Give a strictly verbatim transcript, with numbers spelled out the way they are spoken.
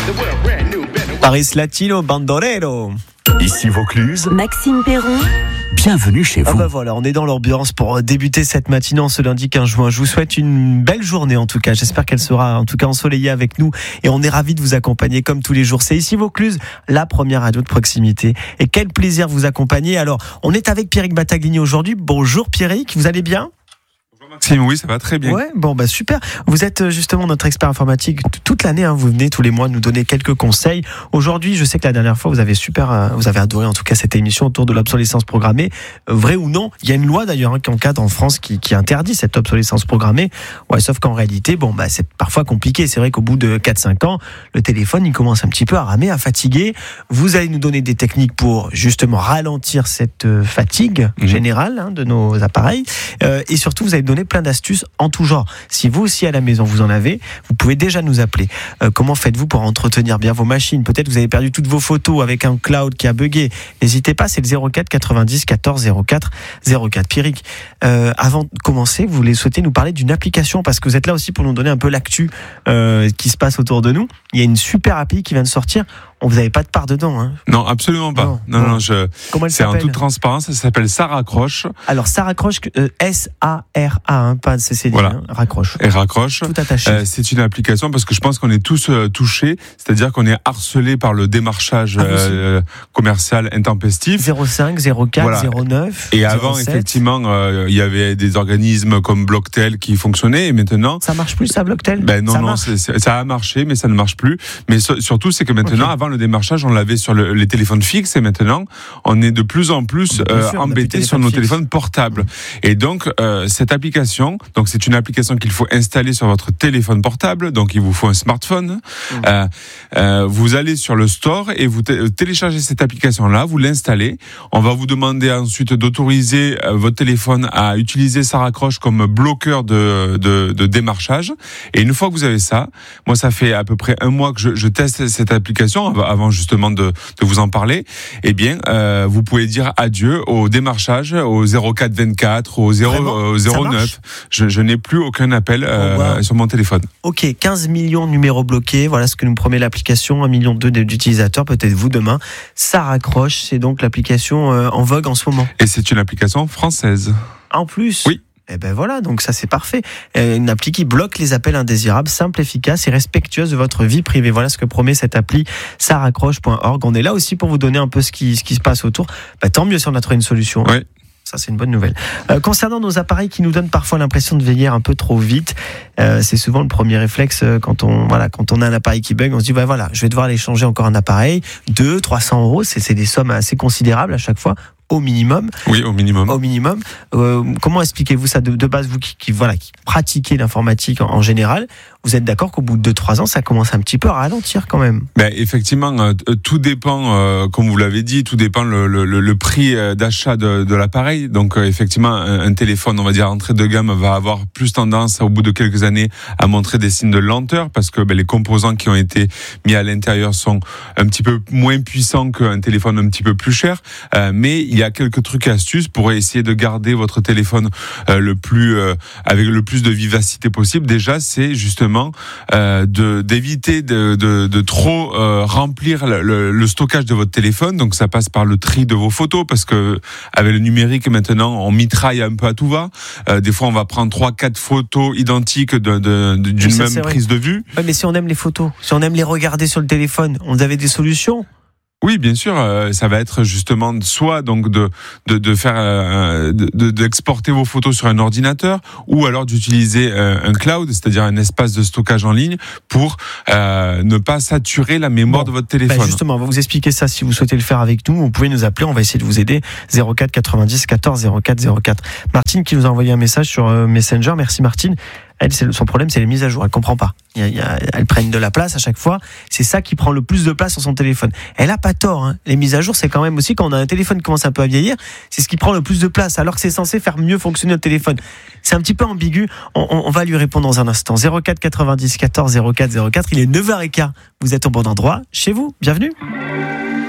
Paris Latino Bandolero. Ici Vaucluse, Maxime Perron. Bienvenue chez vous. Ah bah voilà, on est dans l'ambiance pour débuter cette matinée en ce lundi quinze juin. Je vous souhaite une belle journée en tout cas. J'espère qu'elle sera en tout cas ensoleillée avec nous et on est ravis de vous accompagner comme tous les jours. C'est ici Vaucluse, la première radio de proximité. Et quel plaisir de vous accompagner. Alors, on est avec Pierrick Battaglini aujourd'hui. Bonjour Pierrick, vous allez bien ? Maxime, oui, ça va très bien. Ouais, bon bah super. Vous êtes justement notre expert informatique toute l'année. Hein, vous venez tous les mois nous donner quelques conseils. Aujourd'hui, je sais que la dernière fois vous avez super, euh, vous avez adoré en tout cas cette émission autour de l'obsolescence programmée. Euh, vrai ou non ? Il y a une loi d'ailleurs hein, qui encadre en France qui, qui interdit cette obsolescence programmée. Ouais, sauf qu'en réalité, bon bah c'est parfois compliqué. C'est vrai qu'au bout de quatre cinq ans, le téléphone il commence un petit peu à ramer, à fatiguer. Vous allez nous donner des techniques pour justement ralentir cette euh, fatigue mmh. générale hein, de nos appareils. Euh, et surtout, vous allez donner plein d'astuces en tout genre. Si vous aussi à la maison vous en avez, vous pouvez déjà nous appeler. Euh, comment faites-vous pour entretenir bien vos machines ? Peut-être vous avez perdu toutes vos photos avec un cloud qui a bugué. N'hésitez pas, c'est le zéro quatre quatre-vingt-dix quatorze zéro quatre zéro quatre. Pierrick, euh, avant de commencer, vous voulez souhaiter nous parler d'une application parce que vous êtes là aussi pour nous donner un peu l'actu euh, qui se passe autour de nous. Il y a une super appli qui vient de sortir. On vous avez pas de part dedans, hein ? Non, absolument pas. Non, non, non, non je. Comment elle c'est s'appelle ? en toute transparence. Ça s'appelle Ça raccroche. Alors ça raccroche, euh, S A R A, hein, pas C C D, voilà. hein, raccroche. Et raccroche. Tout attaché. Euh, c'est une application parce que je pense qu'on est tous euh, touchés, c'est-à-dire qu'on est harcelés par le démarchage ah, euh, commercial intempestif. zéro cinq, zéro quatre, voilà. zéro neuf. Et avant, zéro sept. effectivement, euh, il y avait des organismes comme Blocktel qui fonctionnaient, et maintenant. Ça marche plus, ça, Blocktel ? Ben non, ça non, c'est, c'est, ça a marché, mais ça ne marche plus. Mais so, surtout, c'est que maintenant, okay. avant le démarchage, on l'avait sur le, les téléphones fixes, et maintenant, on est de plus en plus euh, sûr, embêté sur nos fixe. téléphones portables. Mmh. Et donc, euh, cette application, donc c'est une application qu'il faut installer sur votre téléphone portable. Donc, il vous faut un smartphone. Mmh. Euh, euh, vous allez sur le store et vous t- téléchargez cette application-là, vous l'installez. On va vous demander ensuite d'autoriser euh, votre téléphone à utiliser Ça raccroche comme bloqueur de, de, de démarchage. Et une fois que vous avez ça, moi, ça fait à peu près un mois que je, je teste cette application avant justement de, de vous en parler. Eh bien, euh, vous pouvez dire adieu au démarchage, au zéro quatre vingt-quatre, au zéro, euh, au zéro neuf. Je, je n'ai plus aucun appel euh, oh, wow. sur mon téléphone. Ok, quinze millions de numéros bloqués. Voilà ce que nous promet l'application. un million deux d'utilisateurs, peut-être vous demain. Ça raccroche, c'est donc l'application euh, en vogue en ce moment. Et c'est une application française. En plus ? Oui. Eh ben voilà, donc ça c'est parfait. Une appli qui bloque les appels indésirables, simple, efficace et respectueuse de votre vie privée. Voilà ce que promet cette appli ça raccroche point org. On est là aussi pour vous donner un peu ce qui, ce qui se passe autour. Bah, tant mieux si on a trouvé une solution. Oui. Ça, c'est une bonne nouvelle. Euh, concernant nos appareils qui nous donnent parfois l'impression de veiller un peu trop vite, euh, c'est souvent le premier réflexe euh, quand on, voilà, quand on a un appareil qui bug, on se dit, bah voilà, je vais devoir aller changer encore un appareil. deux, trois cents euros, c'est, c'est des sommes assez considérables à chaque fois. Au minimum. Oui, au minimum. Au minimum. Euh, comment expliquez-vous ça de, de base, vous qui, qui, voilà, qui pratiquez l'informatique en, en général, vous êtes d'accord qu'au bout de deux trois ans, ça commence un petit peu à ralentir quand même ? Ben, effectivement, euh, tout dépend, euh, comme vous l'avez dit, tout dépend le, le, le prix d'achat de, de l'appareil. Donc, euh, effectivement, un, un téléphone, on va dire, entrée de gamme, va avoir plus tendance, au bout de quelques années, à montrer des signes de lenteur parce que ben, les composants qui ont été mis à l'intérieur sont un petit peu moins puissants qu'un téléphone un petit peu plus cher. Euh, mais il y a quelques trucs et astuces pour essayer de garder votre téléphone euh, le plus euh, avec le plus de vivacité possible. Déjà, c'est justement euh, de d'éviter de, de, de trop euh, remplir le, le, le stockage de votre téléphone. Donc, ça passe par le tri de vos photos parce que avec le numérique maintenant, on mitraille un peu à tout va. Euh, des fois, on va prendre trois, quatre photos identiques de, de, de, d'une ça, même prise de vue. Ouais, mais si on aime les photos, si on aime les regarder sur le téléphone, on avait des solutions. Oui, bien sûr, euh, ça va être justement soit donc de de, de faire euh, de, d'exporter vos photos sur un ordinateur ou alors d'utiliser euh, un cloud, c'est-à-dire un espace de stockage en ligne pour euh, ne pas saturer la mémoire bon, de votre téléphone. Bah justement, on va vous expliquer ça si vous souhaitez le faire avec nous. Vous pouvez nous appeler, on va essayer de vous aider. zéro quatre quatre-vingt-dix quatorze zéro quatre zéro quatre. Martine qui nous a envoyé un message sur euh, Messenger. Merci Martine. Elle, c'est, son problème, c'est les mises à jour. Elle comprend pas. Il y a, il y a, elles prennent de la place à chaque fois. C'est ça qui prend le plus de place sur son téléphone. Elle a pas tort, hein. Les mises à jour, c'est quand même aussi quand on a un téléphone qui commence un peu à vieillir, c'est ce qui prend le plus de place, alors que c'est censé faire mieux fonctionner le téléphone. C'est un petit peu ambigu. On, on, on va lui répondre dans un instant. zéro quatre quatre-vingt-dix quatorze zéro quatre zéro quatre. Il est neuf heures quinze. Vous êtes au bon endroit. Chez vous. Bienvenue.